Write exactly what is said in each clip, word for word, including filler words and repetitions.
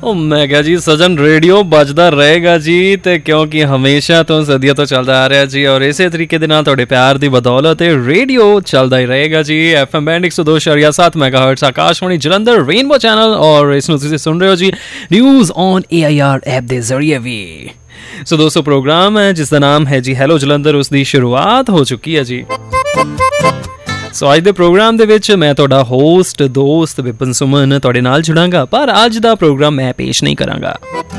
ਉਹ ਮੈਂ ਕਿਹਾ ਜੀ ਸਜਨ ਰੇਡੀਓ ਵੱਜਦਾ ਰਹੇਗਾ ਜੀ, ਤੇ ਕਿਉਂਕਿ ਹਮੇਸ਼ਾ ਤੋਂ ਸਦੀਆਂ ਤੋਂ ਚੱਲਦਾ ਆ ਰਿਹਾ ਜੀ, ਔਰ ਇਸੇ ਤਰੀਕੇ ਦੇ ਨਾਲ ਤੁਹਾਡੇ ਪਿਆਰ ਦੀ ਬਦੌਲਤ ਇਹ ਰੇਡੀਓ ਚੱਲਦਾ ਹੀ ਰਹੇਗਾ ਜੀ। ਐਫ ਐਮ ਬੈਂਡ ਇੱਕ ਸੌ ਦੋ ਇਸ਼ਾਰੀਆ ਸੱਤ ਮੈਗਾਹਰਟਜ਼ ਆਕਾਸ਼ਵਾਣੀ ਜਲੰਧਰ ਰੇਨਬੋ ਚੈਨਲ, ਔਰ ਇਸ ਨੂੰ ਤੁਸੀਂ ਸੁਣ ਰਹੇ ਹੋ ਜੀ news on A I R app ਦੇ ਜ਼ਰੀਏ ਵੀ। ਸੋ ਦੋਸਤੋ ਪ੍ਰੋਗਰਾਮ ਹੈ ਜਿਸ ਦਾ ਨਾਮ ਹੈ ਜੀ ਹੈਲੋ ਜਲੰਧਰ, ਉਸ ਦੀ ਸ਼ੁਰੂਆਤ ਹੋ ਚੁੱਕੀ ਹੈ ਜੀ। ਸੋ ਅੱਜ ਦੇ ਪ੍ਰੋਗਰਾਮ ਦੇ ਵਿੱਚ ਮੈਂ ਤੁਹਾਡਾ ਹੋਸਟ ਦੋਸਤ ਵਿਪਨ ਸੁਮਨ ਤੁਹਾਡੇ ਨਾਲ ਜੁੜਾਂਗਾ, ਪਰ ਅੱਜ ਦਾ ਪ੍ਰੋਗਰਾਮ ਮੈਂ ਪੇਸ਼ ਨਹੀਂ ਕਰਾਂਗਾ।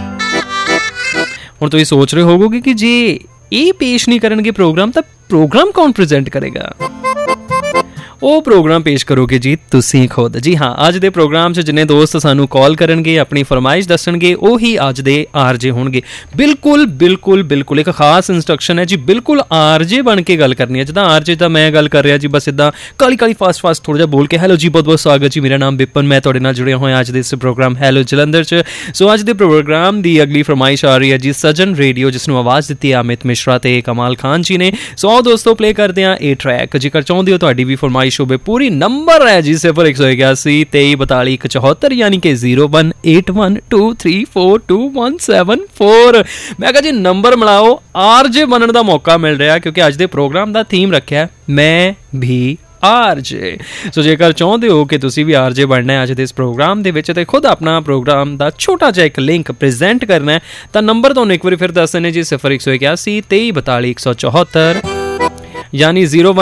ਹੁਣ ਤੁਸੀਂ ਸੋਚ ਰਹੇ ਹੋਵੋਗੇ ਕਿ ਜੇ ਇਹ ਪੇਸ਼ ਨਹੀਂ ਕਰਨਗੇ ਪ੍ਰੋਗਰਾਮ ਤਾਂ ਪ੍ਰੋਗਰਾਮ ਕੌਣ ਪ੍ਰੈਜ਼ੈਂਟ ਕਰੇਗਾ? ਉਹ ਪ੍ਰੋਗਰਾਮ ਪੇਸ਼ ਕਰੋਗੇ ਜੀ ਤੁਸੀਂ ਖੁਦ। ਜੀ ਹਾਂ, ਅੱਜ ਦੇ ਪ੍ਰੋਗਰਾਮ 'ਚ ਜਿੰਨੇ ਦੋਸਤ ਸਾਨੂੰ ਕਾਲ ਕਰਨਗੇ, ਆਪਣੀ ਫਰਮਾਇਸ਼ ਦੱਸਣਗੇ, ਉਹੀ ਅੱਜ ਦੇ ਆਰਜੇ ਹੋਣਗੇ। ਬਿਲਕੁਲ ਬਿਲਕੁਲ ਬਿਲਕੁਲ ਇੱਕ ਖਾਸ ਇੰਸਟਰਕਸ਼ਨ ਹੈ ਜੀ, ਬਿਲਕੁਲ ਆਰਜੇ ਬਣ ਕੇ ਗੱਲ ਕਰਨੀ ਹੈ। ਜਿੱਦਾਂ ਆਰਜੇ ਤਾਂ ਮੈਂ ਗੱਲ ਕਰ ਰਿਹਾ ਜੀ, ਬਸ ਇੱਦਾਂ ਕਾਲੀ ਕਾਲੀ ਫਾਸਟ ਫਾਸਟ ਥੋੜ੍ਹਾ ਜਿਹਾ ਬੋਲ ਕੇ ਹੈਲੋ ਜੀ ਬਹੁਤ ਬਹੁਤ ਸਵਾਗਤ ਜੀ, ਮੇਰਾ ਨਾਮ ਵਿਪਨ, ਮੈਂ ਤੁਹਾਡੇ ਨਾਲ ਜੁੜਿਆ ਹੋਇਆ ਅੱਜ ਦੇ ਇਸ ਪ੍ਰੋਗਰਾਮ ਹੈਲੋ ਜਲੰਧਰ 'ਚ। ਸੋ ਅੱਜ ਦੇ ਪ੍ਰੋਗਰਾਮ ਦੀ ਅਗਲੀ ਫਰਮਾਇਸ਼ ਆ ਰਹੀ ਹੈ ਜੀ ਸਜਨ ਰੇਡੀਓ, ਜਿਸ ਨੂੰ ਆਵਾਜ਼ ਦਿੱਤੀ ਹੈ ਅਮਿਤ ਮਿਸ਼ਰਾ ਤੇ ਕਮਾਲ ਖਾਨ ਜੀ ਨੇ। ਸੋ ਆਓ ਦੋਸਤੋ ਪਲੇ ਕਰਦੇ ਹਾਂ ਇਹ ਟਰੈਕ। ਜੇਕਰ ਚਾਹੁੰਦੇ ਹੋ ਤੁਹਾਡੀ ਵੀ ਫਰਮਾਇਸ਼ ਹੋਵੇ, ਪੂਰੀ ਨੰਬਰ ਹੈ ਜੀ ਸਿਫਰ ਇੱਕ ਸੌ ਇਕਿਆਸੀ ਤੇਈ ਬਤਾਲੀ ਇੱਕ ਚੌਹੱਤਰ, ਯਾਨੀ ਕਿ zero one eight one two three four two one seven four. ਮੈਂ ਕਿਹਾ ਜੀ ਨੰਬਰ ਮਿਲਾਓ, ਆਰਜੇ ਬਣਨ ਦਾ ਮੌਕਾ ਮਿਲ ਰਿਹਾ, ਕਿਉਂਕਿ ਅੱਜ ਦੇ ਪ੍ਰੋਗਰਾਮ ਦਾ ਥੀਮ ਰੱਖਿਆ ਮੈਂ ਵੀ ਆਰਜੇ। ਸੋ ਜੇਕਰ ਚਾਹੁੰਦੇ ਹੋ ਕਿ ਤੁਸੀਂ ਵੀ ਆਰਜੇ ਬਣਨਾ ਹੈ ਅੱਜ ਦੇ ਇਸ ਪ੍ਰੋਗਰਾਮ ਦੇ ਵਿੱਚ, ਤੇ ਖੁਦ ਆਪਣਾ ਪ੍ਰੋਗਰਾਮ ਦਾ ਛੋਟਾ ਜਿਹਾ ਇੱਕ ਲਿੰਕ ਪ੍ਰੈਜ਼ੈਂਟ ਕਰਨਾ ਹੈ, ਤਾਂ ਨੰਬਰ ਤੁਹਾਨੂੰ ਇੱਕ ਵਾਰੀ ਫਿਰ ਦੱਸ ਦੇਣੇ ਜੀ ਸਿਫਰ ਇੱਕ ਸੌ ਇਕਿਆਸੀ ਤੇਈ ਬਤਾਲੀ ਇੱਕ ਸੌ ਚੌਹੱਤਰ, ਯਾਨੀ ਜ਼ੀਰੋ